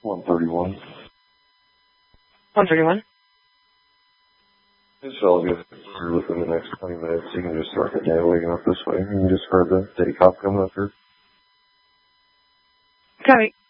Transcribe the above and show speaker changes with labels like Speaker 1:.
Speaker 1: 131.
Speaker 2: 131?
Speaker 1: This all gets through within the next 20 minutes. You can just start navigating up this way. You can just heard the day cop coming up here.
Speaker 2: Copy.